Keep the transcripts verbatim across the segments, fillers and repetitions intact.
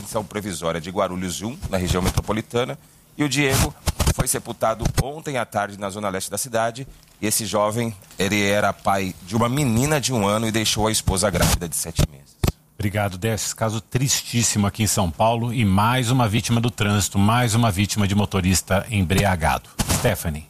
prisão provisória de Guarulhos um, na região metropolitana, e o Diego foi sepultado ontem à tarde na zona leste da cidade. E esse jovem, ele era pai de uma menina de um ano e deixou a esposa grávida de sete meses. Obrigado, Décio. Caso tristíssimo aqui em São Paulo e mais uma vítima do trânsito, mais uma vítima de motorista embriagado. Stephanie.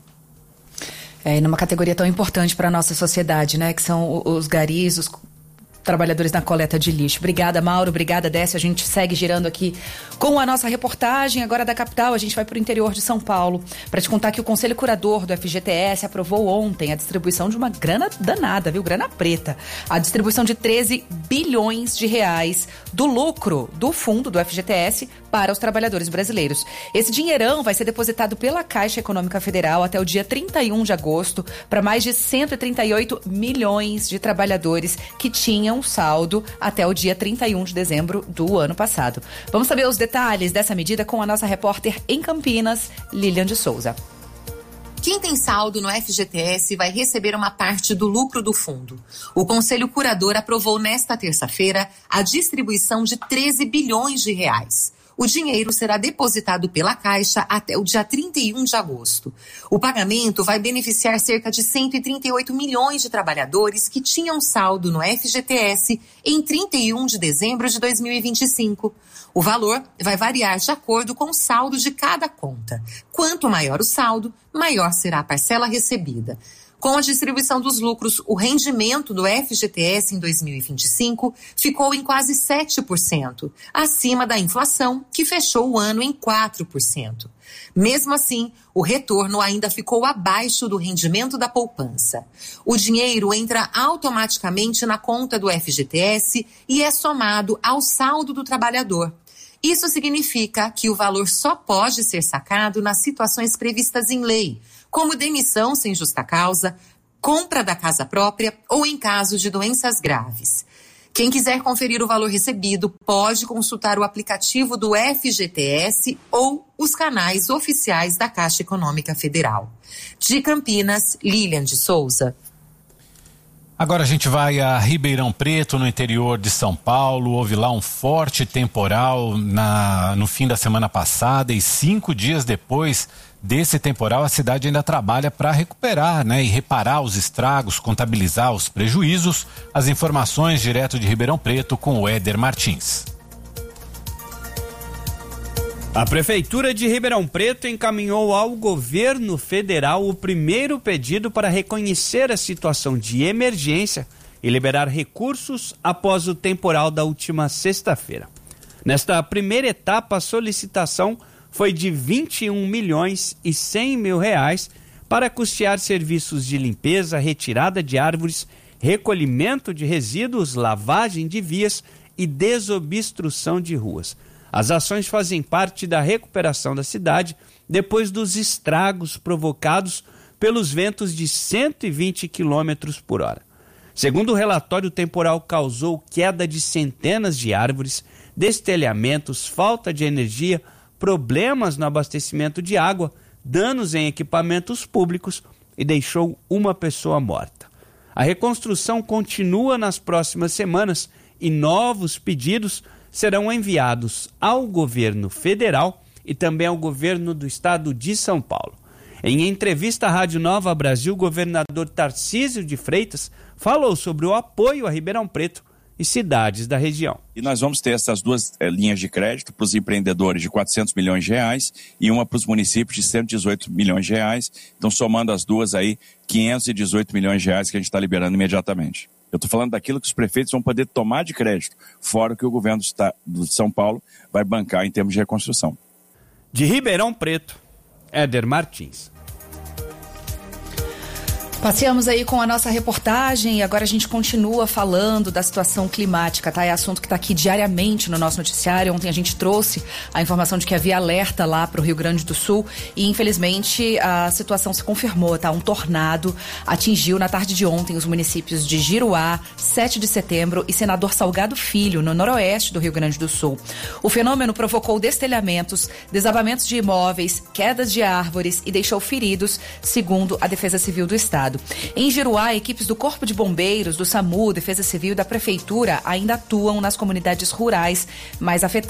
É, e numa categoria tão importante para a nossa sociedade, né? Que são os garis, os trabalhadores na coleta de lixo. Obrigada, Mauro. Obrigada, Décio. A gente segue girando aqui com a nossa reportagem. Agora da capital, a gente vai para o interior de São Paulo para te contar que o Conselho Curador do F G T S aprovou ontem a distribuição de uma grana danada, viu? Grana preta. A distribuição de treze bilhões de reais do lucro do fundo do F G T S para os trabalhadores brasileiros. Esse dinheirão vai ser depositado pela Caixa Econômica Federal até o dia trinta e um de agosto para mais de cento e trinta e oito milhões de trabalhadores que tinham saldo até o dia trinta e um de dezembro do ano passado. Vamos saber os detalhes dessa medida com a nossa repórter em Campinas, Lilian de Souza. Quem tem saldo no F G T S vai receber uma parte do lucro do fundo. O Conselho Curador aprovou nesta terça-feira a distribuição de treze bilhões de reais. O dinheiro será depositado pela Caixa até o dia trinta e um de agosto. O pagamento vai beneficiar cerca de cento e trinta e oito milhões de trabalhadores que tinham saldo no F G T S em trinta e um de dezembro de dois mil e vinte e cinco. O valor vai variar de acordo com o saldo de cada conta. Quanto maior o saldo, maior será a parcela recebida. Com a distribuição dos lucros, o rendimento do F G T S em dois mil e vinte e cinco ficou em quase sete por cento, acima da inflação, que fechou o ano em quatro por cento. Mesmo assim, o retorno ainda ficou abaixo do rendimento da poupança. O dinheiro entra automaticamente na conta do F G T S e é somado ao saldo do trabalhador. Isso significa que o valor só pode ser sacado nas situações previstas em lei, como demissão sem justa causa, compra da casa própria ou em caso de doenças graves. Quem quiser conferir o valor recebido pode consultar o aplicativo do F G T S ou os canais oficiais da Caixa Econômica Federal. De Campinas, Lilian de Souza. Agora a gente vai a Ribeirão Preto, no interior de São Paulo. Houve lá um forte temporal na, no fim da semana passada e cinco dias depois desse temporal a cidade ainda trabalha para recuperar, né, e reparar os estragos, contabilizar os prejuízos. As informações direto de Ribeirão Preto com o Éder Martins. A Prefeitura de Ribeirão Preto encaminhou ao governo federal o primeiro pedido para reconhecer a situação de emergência e liberar recursos após o temporal da última sexta-feira. Nesta primeira etapa, a solicitação foi de vinte e um milhões e cem mil reais para custear serviços de limpeza, retirada de árvores, recolhimento de resíduos, lavagem de vias e desobstrução de ruas. As ações fazem parte da recuperação da cidade depois dos estragos provocados pelos ventos de cento e vinte quilômetros por hora. Segundo o relatório, o temporal causou queda de centenas de árvores, destelhamentos, falta de energia, problemas no abastecimento de água, danos em equipamentos públicos e deixou uma pessoa morta. A reconstrução continua nas próximas semanas e novos pedidos serão enviados ao governo federal e também ao governo do estado de São Paulo. Em entrevista à Rádio Nova Brasil, o governador Tarcísio de Freitas falou sobre o apoio a Ribeirão Preto e cidades da região. E nós vamos ter essas duas é, linhas de crédito para os empreendedores de quatrocentos milhões de reais e uma para os municípios de cento e dezoito milhões de reais. Então, somando as duas aí, quinhentos e dezoito milhões de reais que a gente está liberando imediatamente. Eu estou falando daquilo que os prefeitos vão poder tomar de crédito, fora o que o governo do São Paulo vai bancar em termos de reconstrução. De Ribeirão Preto, Éder Martins. Passeamos aí com a nossa reportagem e agora a gente continua falando da situação climática, tá? É assunto que está aqui diariamente no nosso noticiário. Ontem a gente trouxe a informação de que havia alerta lá para o Rio Grande do Sul e infelizmente a situação se confirmou, tá? Um tornado atingiu na tarde de ontem os municípios de Giruá, sete de setembro e Senador Salgado Filho, no noroeste do Rio Grande do Sul. O fenômeno provocou destelhamentos, desabamentos de imóveis, quedas de árvores e deixou feridos, segundo a Defesa Civil do Estado. Em Giruá, equipes do Corpo de Bombeiros, do SAMU, Defesa Civil e da Prefeitura ainda atuam nas comunidades rurais mais afetadas.